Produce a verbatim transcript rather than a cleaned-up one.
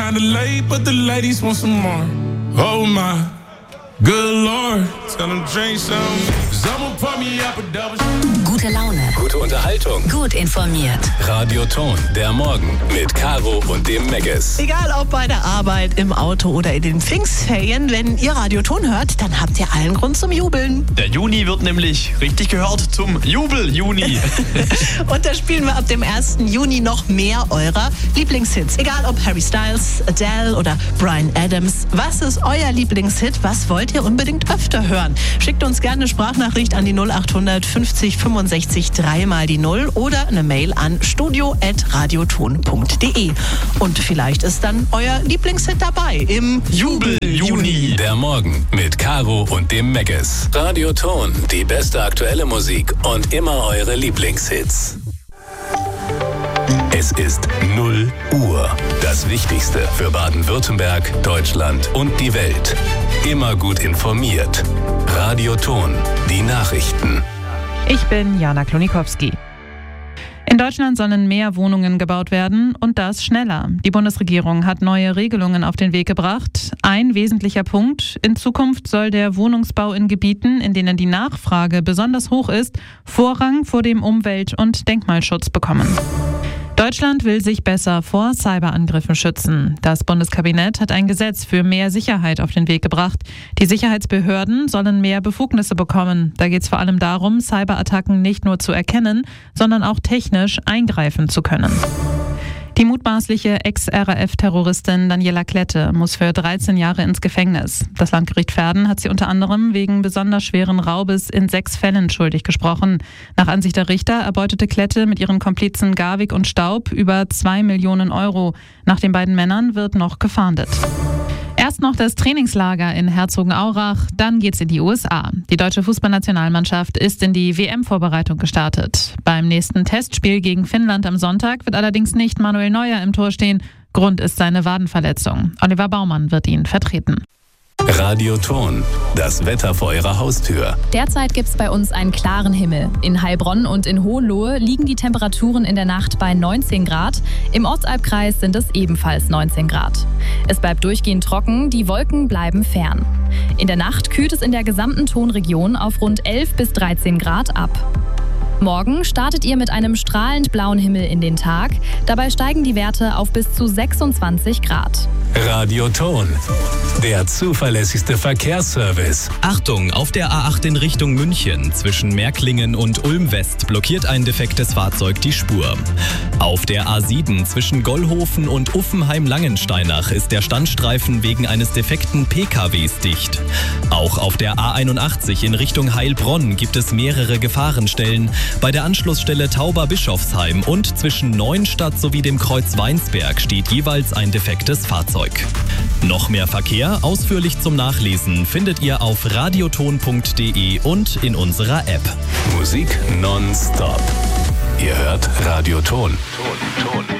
kinda late, but the ladies want some more. Oh my, good Lord, tell them drink some. Someone pour me up a double. Gute Laune. Gute Unterhaltung. Gut informiert. Radio Ton, der Morgen mit Caro und dem Megges. Egal ob bei der Arbeit, im Auto oder in den Pfingstferien, wenn ihr Radio Ton hört, dann habt ihr allen Grund zum Jubeln. Der Juni wird nämlich richtig gehört zum Jubel-Juni. Und da spielen wir ab dem ersten Juni noch mehr eurer Lieblingshits. Egal ob Harry Styles, Adele oder Bryan Adams. Was ist euer Lieblingshit? Was wollt ihr unbedingt öfter hören? Schickt uns gerne eine Sprachnachricht an die null acht fünfzig fünfundsechzig drei mal die null oder eine Mail an studio at radioton punkt de. Und vielleicht ist dann euer Lieblingshit dabei im Jubel-Juni. Der Morgen mit Caro und dem Megges. Radio Ton, die beste aktuelle Musik und immer eure Lieblingshits. Es ist null Uhr. Das Wichtigste für Baden-Württemberg, Deutschland und die Welt. Immer gut informiert. Radio Ton, die Nachrichten. Ich bin Jana Klonikowski. In Deutschland sollen mehr Wohnungen gebaut werden und das schneller. Die Bundesregierung hat neue Regelungen auf den Weg gebracht. Ein wesentlicher Punkt: In Zukunft soll der Wohnungsbau in Gebieten, in denen die Nachfrage besonders hoch ist, Vorrang vor dem Umwelt- und Denkmalschutz bekommen. Deutschland will sich besser vor Cyberangriffen schützen. Das Bundeskabinett hat ein Gesetz für mehr Sicherheit auf den Weg gebracht. Die Sicherheitsbehörden sollen mehr Befugnisse bekommen. Da geht es vor allem darum, Cyberattacken nicht nur zu erkennen, sondern auch technisch eingreifen zu können. Die mutmaßliche Ex-R A F-Terroristin Daniela Klette muss für dreizehn Jahre ins Gefängnis. Das Landgericht Verden hat sie unter anderem wegen besonders schweren Raubes in sechs Fällen schuldig gesprochen. Nach Ansicht der Richter erbeutete Klette mit ihren Komplizen Garwig und Staub über zwei Millionen Euro. Nach den beiden Männern wird noch gefahndet. Erst noch das Trainingslager in Herzogenaurach, dann geht's in die U S A. Die deutsche Fußballnationalmannschaft ist in die W M-Vorbereitung gestartet. Beim nächsten Testspiel gegen Finnland am Sonntag wird allerdings nicht Manuel Neuer im Tor stehen. Grund ist seine Wadenverletzung. Oliver Baumann wird ihn vertreten. Radio Ton, das Wetter vor Ihrer Haustür. Derzeit gibt es bei uns einen klaren Himmel. In Heilbronn und in Hohenlohe liegen die Temperaturen in der Nacht bei neunzehn Grad. Im Ortsalbkreis sind es ebenfalls neunzehn Grad. Es bleibt durchgehend trocken, die Wolken bleiben fern. In der Nacht kühlt es in der gesamten Tonregion auf rund elf bis dreizehn Grad ab. Morgen startet ihr mit einem strahlend blauen Himmel in den Tag. Dabei steigen die Werte auf bis zu sechsundzwanzig Grad. Radio Ton, der zuverlässigste Verkehrsservice. Achtung, auf der A acht in Richtung München zwischen Märklingen und Ulm West blockiert ein defektes Fahrzeug die Spur. Auf der A sieben zwischen Gollhofen und Uffenheim-Langensteinach ist der Standstreifen wegen eines defekten P K Ws dicht. Auch auf der A einundachtzig in Richtung Heilbronn gibt es mehrere Gefahrenstellen. Bei der Anschlussstelle Tauber-Bischofsheim und zwischen Neuenstadt sowie dem Kreuz Weinsberg steht jeweils ein defektes Fahrzeug. Noch mehr Verkehr, ausführlich zum Nachlesen, findet ihr auf radioton punkt de und in unserer App. Musik nonstop. Ihr hört Radio Ton. Ton, Ton.